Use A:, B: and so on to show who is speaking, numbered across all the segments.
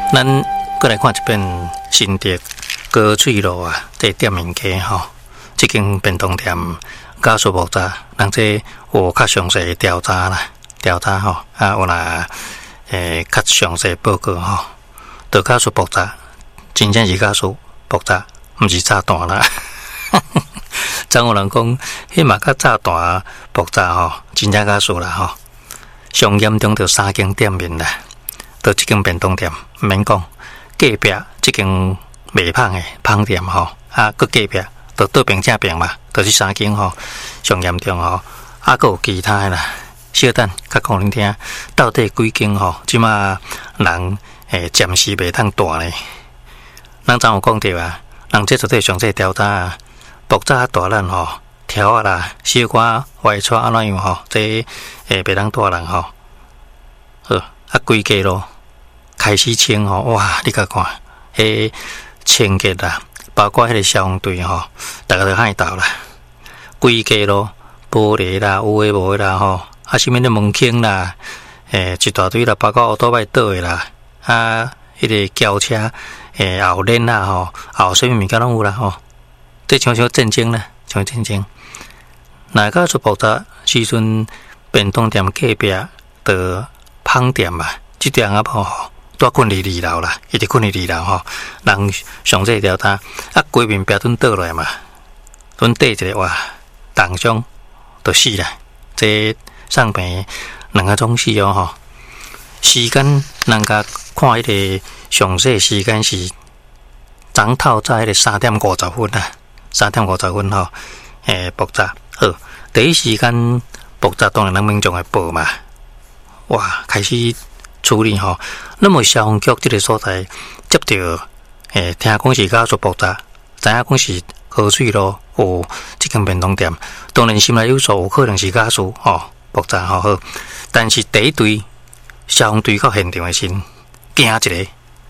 A: 咱过来看一遍新竹高水路啊，这店面街吼，这间便当店家属复杂，人这有较详细调查啦，调查吼啊有啦，较详细报告吼，就家属复杂，真正是家属复杂，毋是炸弹啦。曾有人讲，迄嘛较炸弹复杂吼，真正家属啦吼，上严重就3间店面啦。到这间便当店，毋免讲，隔壁这间袂芳的芳店吼，啊，搁隔壁就倒边正边嘛，就是3间吼，上严重吼，啊，搁有其他的啦。小等，甲讲恁听，到底几间吼？即马人暂时袂通大咧。咱昨有讲着啊，人这绝对详细调查啊，爆炸大人吼，条啊啦，小可外出安怎样吼？这袂当大人吼，好。啊，规家咯，开始清吼，哇！你甲看，迄清洁啦，包括迄个消防队吼，大家都害到啦。规家咯，玻璃啦，有诶无诶啦吼，啊，什物咧门框啦，一大堆啦，包括奥多麦倒诶啦，啊，迄个轿车后链啦吼，后什物物件拢有啦吼，这像战争啦，像战争。哪个出爆炸时阵，便当店隔壁的。芳店嘛，这店啊吼，住困伫2楼啦，一直困伫2楼吼。人详细调查，啊，规面壁墩倒落来嘛，墩底一个哇，当中就死啦。这上边2个钟死哦吼。时间人家看迄个详细时间是昨透早迄个3点50分啦，3点50分吼，爆炸好，第一时间爆炸当然人民众会报嘛。哇，开始处理吼，那么消防局这个所在接到，听讲是家属爆炸，知影讲是河水路有这间便当店，当然心内有数，有可能是家属吼爆炸吼好，但是第一队消防队到现场的时，惊一个，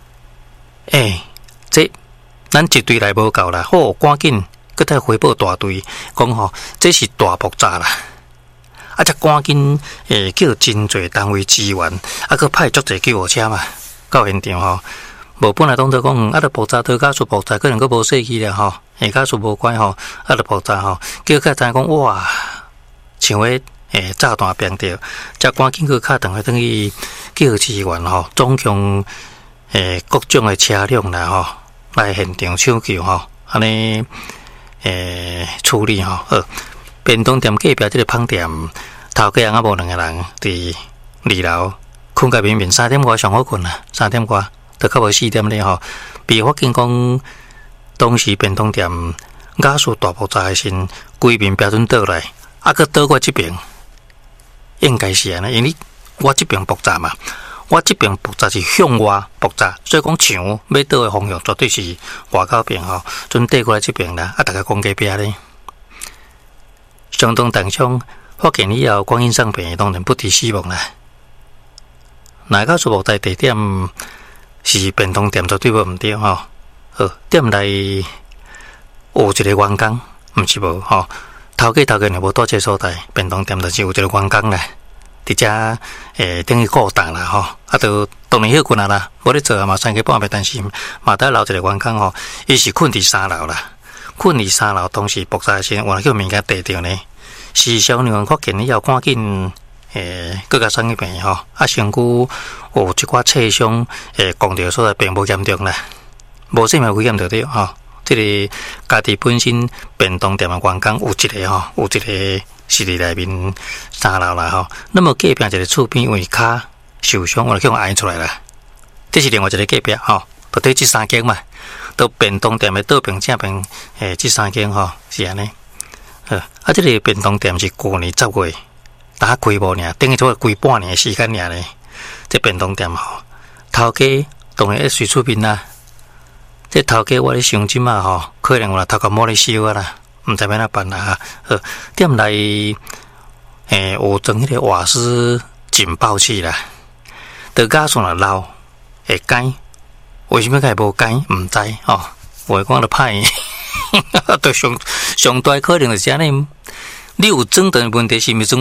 A: 这咱一队来无够啦，好，赶紧搁再回报大队，讲吼这是大爆炸啦。啊！才赶紧叫真侪单位支援，啊，佮派足侪救护车嘛，到现场吼。无本来当作讲，啊，著爆炸，到家属爆炸，可能佮无死去了吼。家属无关吼，啊，著爆炸吼。叫较知影讲哇，像迄炸弹变着，才赶紧佮敲电话等于叫支援吼，总共各种的车辆啦吼，来现场抢救吼，安尼处理吼。便当店隔壁这个芳店，头家也无2个人伫2楼困个绵绵，3点外上好困啦，3点外都较无4点咧吼。被发现讲当时便当店家属大爆炸的时，规面标准倒来，啊，佮倒过这边，应该是安尼，因为我这边爆炸嘛，我这边爆炸是向外爆炸，所以讲墙要倒的方向绝对是外口边吼，准倒过来这边啦，啊，大家讲隔壁咧。相当当中发现以后，光阴上病当然不敌死亡啦。哪个所在地点是便当店，绝对无毋对吼。好，店内有一个员工，毋是无吼。头家若无到这所在，便当店就是有一个员工啦。伫遮等于顾档啦吼，啊，就当然休困啦，无咧做啊嘛，3更半夜，但是嘛得留一个员工吼，伊是困伫3楼啦。困伫3楼，当时爆炸时，原来叫物件地着呢。是消防员发现以后，赶紧各甲送去病吼。啊，身躯有一寡刺伤，讲着所在并无严重啦，无生命危险着对吼。这个家己本身便当店的员工有一个吼，有一个是伫内面3楼啦吼。那么隔壁一个厝边因为骹受伤，我就叫挨出来啦。这是另外一个隔壁吼，就对这3间嘛。到便当店的倒边正边，这3间吼是安尼。啊，这个便当店是去年10月打开无尔，等于做开半年的时间尔咧。这便当店吼，头家当然随出面啦。这头家我咧想即嘛吼，可能有啦头壳冇咧烧啊啦，毋知要哪办啦。店内有装迄个瓦斯警报器啦，到家属若漏会解。为什么会无解？毋知吼，话讲得歹，都上大可能就是安尼。你有装的问题是毋是装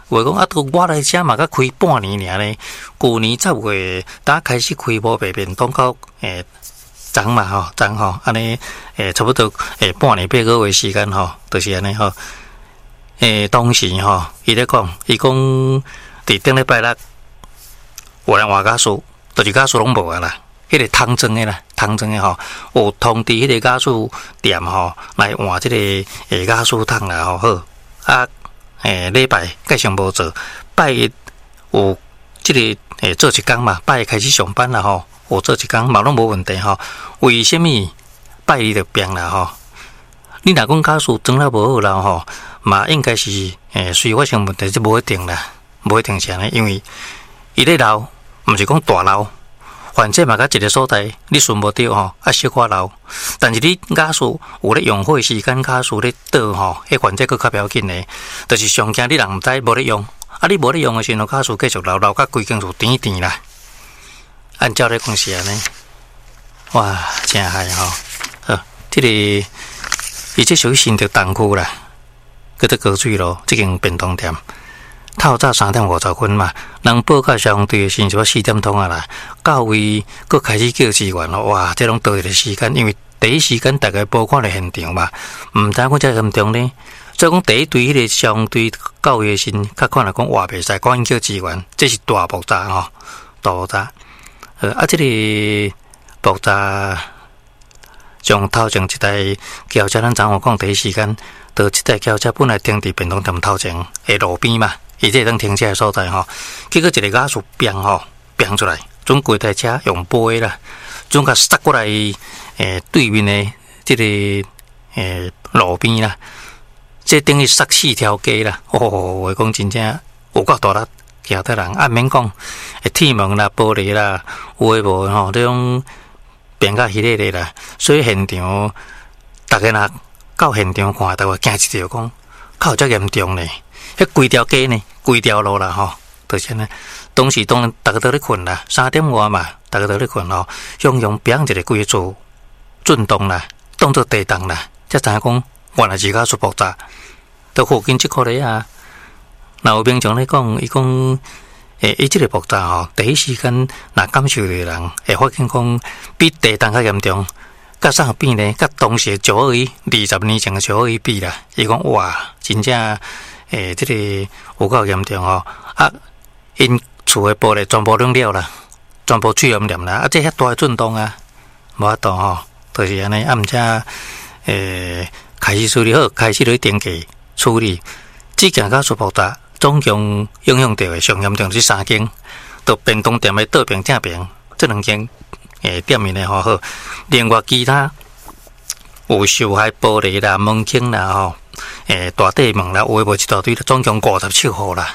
A: 话讲啊，我来遮嘛，才开半年尔咧。旧年10月，打开始开无白便当到昨嘛吼，昨吼，安尼差不多半年8个月时间吼，就是安尼吼。当时吼，伊咧讲，伊讲伫顶礼拜六，有人换家属，就是家属拢无啊啦。迄个汤庄的啦，汤庄的吼，有通知迄个家属店吼来换即个家属汤啦吼好啊。礼拜计上无做，拜一有即个做一工嘛，拜一开始上班啦吼，有做一工嘛拢无问题吼。为什么拜二就变啦吼？你若讲家属装了无好啦吼，嘛应该是随发生问题就无一定啦，无一定是安尼，因为伊咧闹，毋是讲大闹。反正嘛，甲一个所在，你顺无着吼，啊小可闹。但是你家属有咧用火时间，家属咧倒吼，迄反正佫较不要紧诶。就是上惊你人毋知无咧用，啊你无咧用诶时阵，家属继续闹到规间厝甜甜啦。按照咧讲是安尼，哇，真害吼！即个伊即属于新竹东区啦，叫做高水路，即间便当店。透早3:50嘛，人报到消防队的时阵就要4点钟啊啦。到位佫开始叫支援咯，哇！这拢倒一个时间，因为第一时间大家无看到现场嘛，毋知讲遮严重呢。所以讲第一队迄个消防队到位的时阵，较看来讲话袂使，赶紧叫支援，这是大爆炸吼，大爆炸。即个爆炸从头前一台轿车，咱昨下讲第一时间，到即台轿车本来停伫便当店头前的路边嘛。伊这当停车的所在吼，结果一个家属变出来，总规台车用背啦，总甲杀过来对面的这个路边啦，这等于杀4条街啦。话讲真正有够大力，行得人按免讲，铁门啦、玻璃啦，有诶无吼，这种变甲迄个啦。所以现场大家若到现场看，大家惊一跳讲，靠遮严重呢。迄规条街呢，规条路啦吼，就是呢。当时当然大家都咧困啦，3点外嘛，大家都咧困吼，汹汹变一个规座震动啦，当作地动啦，才知影讲原来是家属爆炸。到附近即块咧啊，那有民众咧讲，伊讲伊即个爆炸吼，第一时间若感受到的人会发现讲比地动较严重，甲啥比呢？甲当时的92120年前的921比啦，伊讲哇，真正。这个有够严重吼，啊，因厝的玻璃全部拢了啦，全部水淹啦，啊，这遐大的震动啊，无法度吼，就是安尼，啊，毋则开始处理好，开始去登记处理，这件家属爆炸，总共影响到的上严重是3间，到便当店的倒边正边，这2间店面的吼好，另外其他有受害玻璃啦、门框啦吼。大地门啦，有诶无一大堆，总共57户啦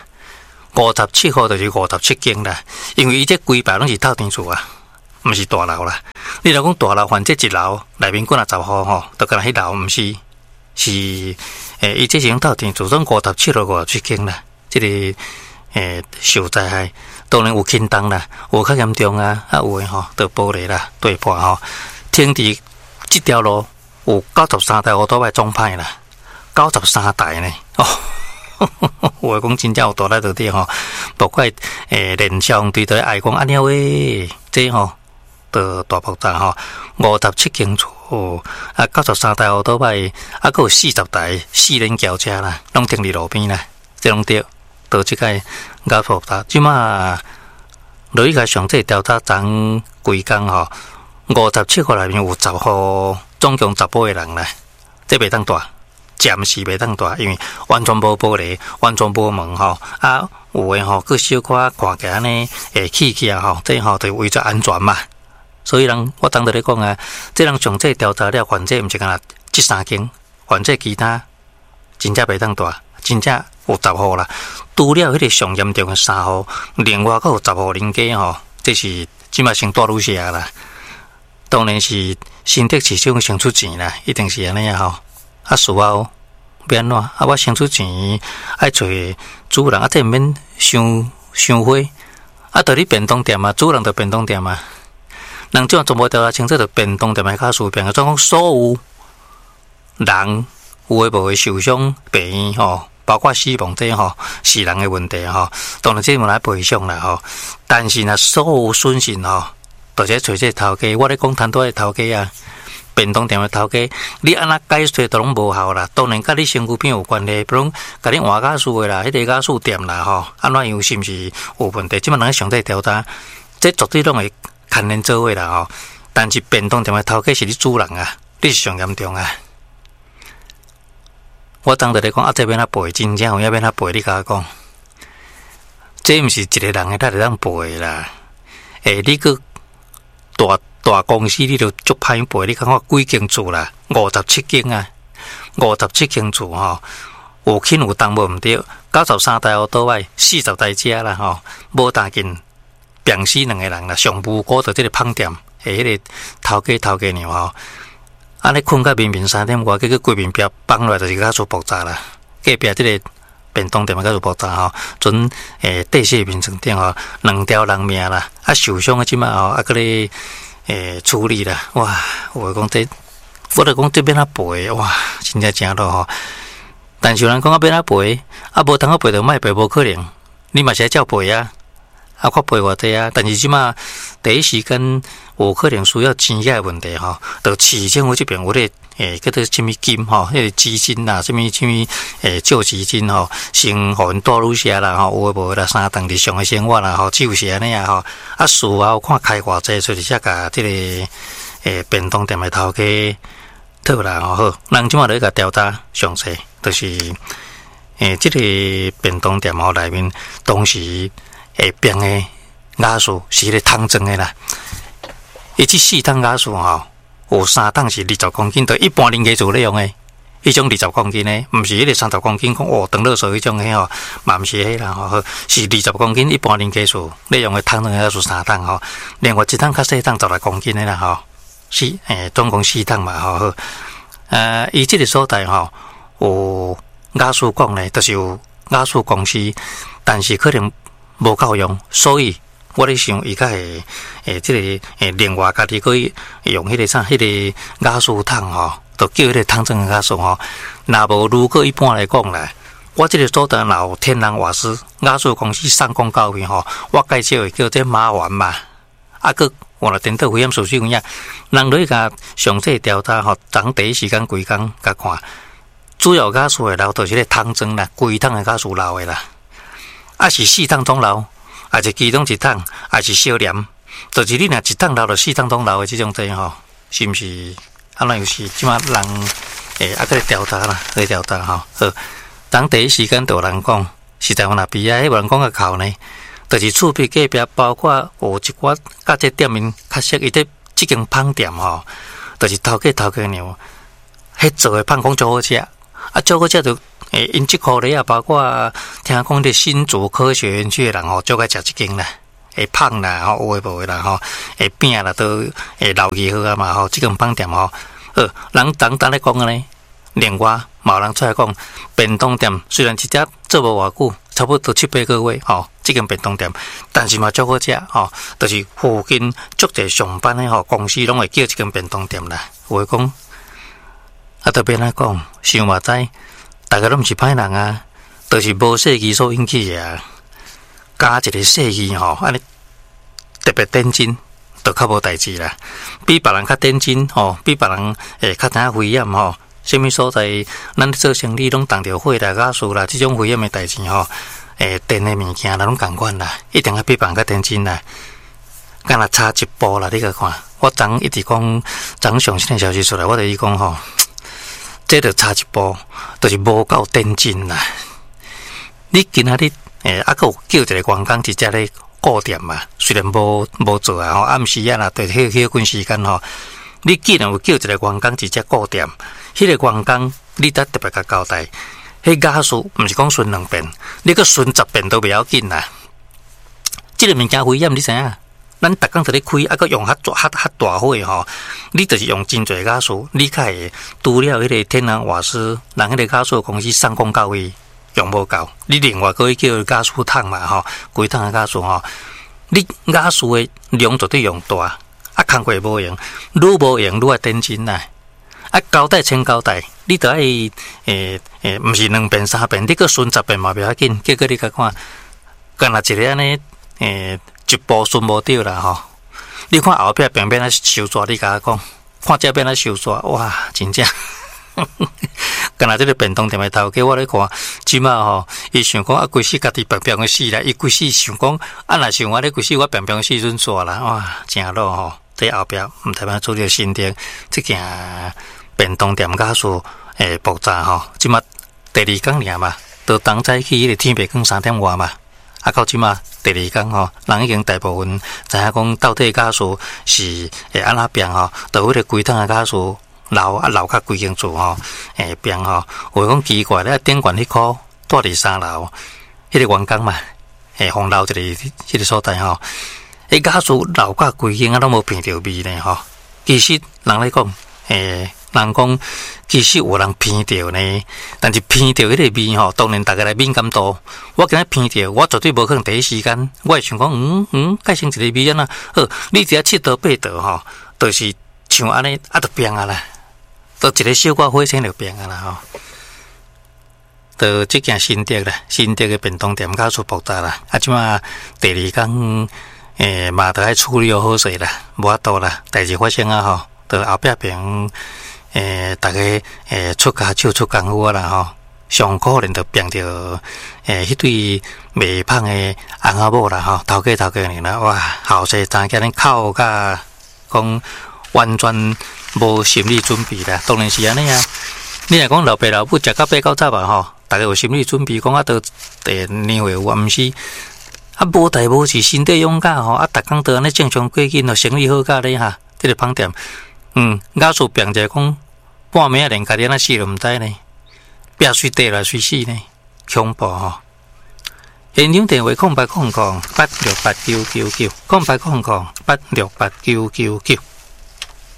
A: ，57户就是57间啦。因为伊这规排拢是透天厝啊，毋是大楼啦。你若讲大楼，反正一楼内面管10户吼，都干那迄楼毋是，是伊这是用透天厝，总57户57间啦。这个受灾害当然有轻重啦，有较严重啊，啊有诶吼，倒玻璃啦、对破吼，停伫这条路有93台乌托邦总派啦。93台呢，我讲真正有大力到底吼，包括连消防队都爱讲安尼喂，这吼的大爆炸吼，57间厝，啊93台乌托邦，啊佫有40台4轮轿车啦，拢停伫路边啦，这拢对，到即个大爆炸，即马落去甲上这调查昨规工吼，57户内面有10户，总共10个人啦，这袂当大。暂时袂当大，因为完全无玻璃，完全无门吼，啊有诶吼，佫小可看起来呢，气啊吼，这吼就为咗安全嘛。所以人我当时咧讲啊，这人详细调查了，反正毋是干那这3间，反正其他真正袂当大，真正有10户啦。除了迄个上严重诶3户，另外佫有10户邻居吼，这是即马先大愈下啦。当然是新竹市长先出钱啦，一定是安尼啊吼。啊，事后变安怎？啊，我先出钱爱找主人，啊，这毋免伤花。啊，到你便当店嘛，主人到便当店嘛。人这样全部调查清楚，就便当店的卡数变，总讲所有人有诶无诶受伤病院吼， 包括死亡这吼死人的问题吼，当然这无来赔偿啦吼。但是呢，所有损失吼，都是找这头家。我咧讲摊多的头家啊，便当店的头家，你安那解说都拢无效啦。当然，甲你身躯边有关系，比如甲你换家属的啦，迄个家属店啦吼，安怎样是毋是有问题？即摆人上帝调查，这绝对拢会牵连做伙啦吼。但是便当店的头家是你主人啊，你是上严重啊。我当着咧讲啊，这边啊赔，真正有遐边啊赔，你甲我讲，这毋是一个人会当赔啦。你个大公司你就足歹赔，你看看几间厝啦，57间啊，57间厝吼，有轻有重无毋对，93台奥多外，40台车啦吼，无大紧病死2个人啦，上无辜着即个胖店，迄个头家娘吼。安尼困到明明3点外，结果规面壁放落来就是甲做爆炸啦。隔壁即个便当店甲做爆炸吼，准地势面床顶吼，2条人命啦，啊受伤啊即马吼，啊搁咧处理啦，哇！我讲这，我著讲这边啊赔，哇，真正正咯吼。但是有人讲啊边啊赔，啊无通啊赔就莫赔，无可能，你嘛是照赔啊。啊，较赔偌济啊！但是即马第一时间有可能需要钱的问题吼，就市政府这边有咧叫做什么金吼，迄个基金啦，什么救济金吼，先互因带入下啦吼，有诶无啦，3顿日常诶生活啦吼，就是安尼啊吼。啊，事后看开偌济出去，才甲即个便当店诶头家讨啦吼好，人即马咧甲调查详细，就是即个便当店吼内面当时。下边的瓦数是咧汤装的啦，伊即4桶瓦数吼，有3桶是20公斤，就一般人家做咧用的，迄种20公斤的，毋是迄个30公斤讲当热水迄种的吼，嘛毋是迄啦吼，是20公斤一般人家做咧用的汤装瓦数3桶吼，另外1桶较细桶16公斤的啦吼，总共4桶嘛吼好，伊即个所在吼有瓦数讲咧，就是有瓦数公司，但是可能。无够用，所以我咧想，伊甲会即个另外家己去用迄个啥，迄个瓦斯桶吼，就叫迄个汤装瓦斯吼。若无，如果一般来讲啦，我即个所在若有天然瓦斯公司送广告片吼，我介绍会叫这麻丸嘛。啊，佮换了电脑危险事故样，人类甲详细调查吼，昨第一时间规工甲看，主要瓦斯的楼就是咧汤装啦，规桶的瓦斯楼的啦。啊是4桶总楼，啊是其中1桶，啊是小黏，就是你若1桶楼就4桶总楼的这种这吼，是毋是？啊，那又是即马人啊，去调查啦，去调查吼。好，当第一时间就有人讲，实在我那边啊，迄无人讲个口呢，就是厝边隔壁，包括有一寡甲这店面较熟，伊这即间胖店吼，就是头家娘，迄做的胖讲足好食，啊足好食就。因即块咧啊，包括听讲伫新竹科学园区的人吼，就爱食即间啦，会胖啦，吼有诶无诶啦，吼会饼啦，都会留意好啊嘛，吼即间饭店吼，人当咧讲个呢，另外嘛有人出来讲，便当店虽然一只做无偌久，差不多7、8个月吼，即间便当店，但是嘛足好食吼，就是附近足侪上班诶吼，公司拢会叫即间便当店啦，有诶讲，啊特别来讲，想嘛知。大家拢毋是歹人啊，就是无细机所引起的啊。加一个细机吼，安尼特别点睛，就较无代志啦。比别人较点睛吼，比别人较知影危险吼。什么所在，咱做生意拢当着火啦、瓦斯啦，这种危险的代志吼，电的物件啦拢共款啦，一定要比别人较点睛啦。敢若差一步啦，你去看，我昨一直讲，昨上新的消息出来，我就伊讲吼。这就差一步，就是无够点睛啦。你今仔日还有叫一个员工直接咧顾店嘛？虽然无做啊，吼暗时啊啦，对迄段时间吼，你既然有叫一个员工直接顾店，迄个员工你得特别甲交代，迄假数毋是讲顺2遍，你个顺10遍都袂要紧啦。这个物件危险，你知影？咱逐工伫咧开，啊，佮用较大火吼，你就是用真侪瓦斯，你较会除了迄个天然瓦斯，人迄个瓦斯公司送广告位用无够，你另外可以叫瓦斯桶嘛吼，规桶的瓦斯吼，你瓦斯的量绝对用大，啊，工课无用，愈无用愈爱点睛啦，啊，交代千交代， 你得爱毋是2遍3遍，你个顺10遍嘛袂要紧。结果你甲看，干那一个安尼一步顺无着啦吼。你看后壁边啊收煞，你甲我讲，看这边啊收煞，哇，真正。干那这个便当店的头家，我咧看，即马吼，伊想讲啊，规世家己平平死啦，伊规世想讲，啊，若像我咧规世我平平死阵煞啦，哇，真老吼。在后壁毋知影做着新店，即件便当店假使爆炸吼，即马第2天尔嘛，到当早起迄个天白光3点外嘛，啊，到即马第2天吼，人已经大部分知影讲到底假使是安怎变吼，到迄个规档的假使。楼较规间厝吼，边吼，有讲奇怪咧，顶悬迄颗住伫3楼，迄个员工嘛，红楼一个所在吼，假使楼较规间啊，拢无闻到味呢吼。其实人咧讲，人讲其实有人闻到呢，但是闻到迄个味吼，当然大家来敏感度。我今日闻到，我绝对无可能第一时间，我会想讲，改成一个味安那，好，你只要7度8度吼，就是像安尼啊，就变啊啦。都一个小可火星就变啊啦吼，到即件新店啦，新店嘅便当店假出爆炸啦，啊，即马第2天嘛，都爱处理好势啦，无法度啦，代志发生啊吼，到后壁边大家出家手出功夫啦吼，上可能就变着迄对未芳的翁仔某啦吼，头家尔啦，哇，后生真叫恁哭甲讲完全。无心理准备啦，当然是安尼啊。你若讲老爸老母食到8、9早啊吼，大家有心理准备，讲啊到年岁有啊，毋是啊无代无志，身体勇敢吼，啊逐工都安尼正常过紧咯，生意好甲咧哈，这个饭店，假使变者讲半暝啊连家己安那死都毋知呢，壁碎地来碎死呢，恐怖吼。现场电话0800868999，0800868999。